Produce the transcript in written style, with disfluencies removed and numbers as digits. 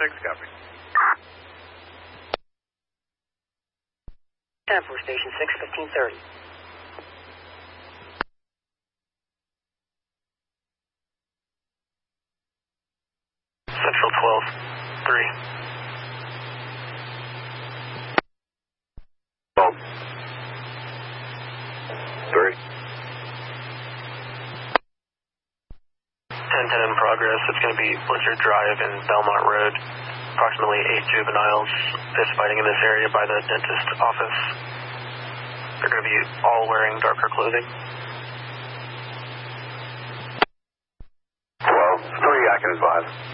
copy. 10 for Station 6, 1530. Central 12, 3. 3. 1010 in progress. It's going to be Blizzard Drive and Belmont Road. Approximately 8 juveniles fist fighting in this area by the dentist office. They're going to be all wearing darker clothing. 12, 3, I can advise.